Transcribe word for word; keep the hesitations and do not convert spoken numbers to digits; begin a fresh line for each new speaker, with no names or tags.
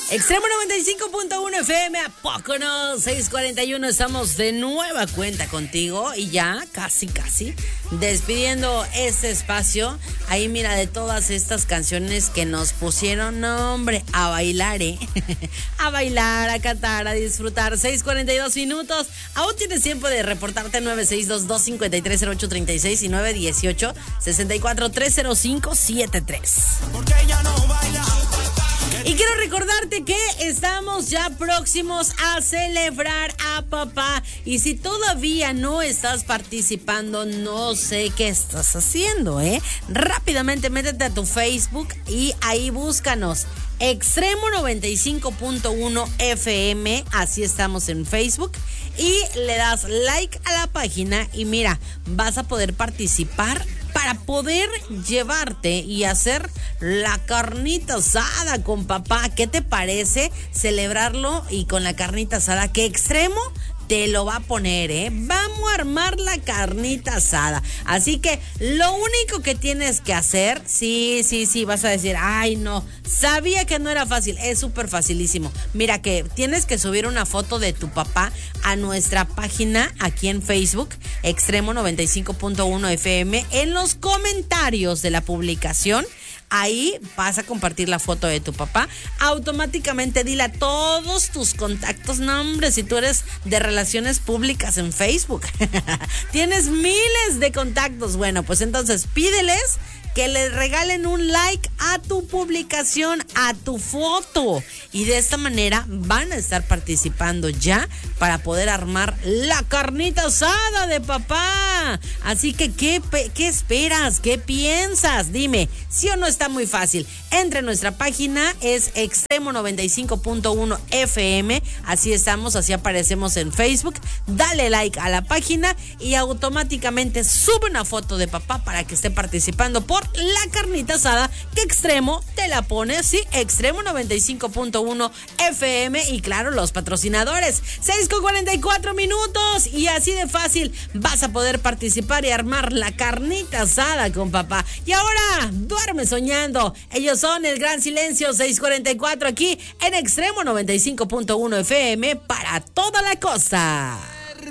Extremo noventa y cinco punto uno F M, ¿a poco no? seis cuarenta y uno, estamos de nueva cuenta contigo y ya casi, casi despidiendo este espacio. Ahí mira, de todas estas canciones que nos pusieron, no, hombre, a bailar, ¿eh? A bailar, a cantar, a disfrutar. seis cuarenta y dos minutos. Aún tienes tiempo de reportarte. Nueve seis dos, dos cinco tres, cero ocho tres seis y nueve uno ocho, seis cuatro tres cero cinco siete tres.
Porque ella no baila.
Y quiero recordarte que estamos ya próximos a celebrar a papá. Y si todavía no estás participando, no sé qué estás haciendo, ¿eh? Rápidamente métete a tu Facebook y ahí búscanos. Extremo noventa y cinco punto uno F M, así estamos en Facebook. Y le das like a la página y mira, vas a poder participar para poder llevarte y hacer la carnita asada con papá. ¿Qué te parece celebrarlo y con la carnita asada? ¿Qué Extremo te lo va a poner, eh? Vamos a armar la carnita asada. Así que lo único que tienes que hacer, sí, sí, sí, vas a decir, ay, no, sabía que no era fácil. Es súper facilísimo. Mira que tienes que subir una foto de tu papá a nuestra página aquí en Facebook, Extremo noventa y cinco punto uno F M. En los comentarios de la publicación, ahí vas a compartir la foto de tu papá. Automáticamente dile a todos tus contactos, no, hombre, si tú eres de relaciones públicas en Facebook, tienes miles de contactos. Bueno, pues entonces pídeles que le regalen un like a tu publicación, a tu foto. Y de esta manera van a estar participando ya para poder armar la carnita asada de papá. Así que, ¿qué, qué esperas? ¿Qué piensas? Dime, ¿sí o no está muy fácil? Entre nuestra página, es Extremo noventa y cinco punto uno F M. Así estamos, así aparecemos en Facebook. Dale like a la página y automáticamente sube una foto de papá para que esté participando por la carnita asada que Extremo te la pone. Sí, Extremo noventa y cinco punto uno F M y claro, los patrocinadores. Seis con cuarenta y cuatro minutos y así de fácil vas a poder participar y armar la carnita asada con papá. Y ahora, duerme soñando. Ellos son El Gran Silencio. Seis cuarenta y cuatro aquí en Extremo noventa y cinco punto uno F M para toda la costa.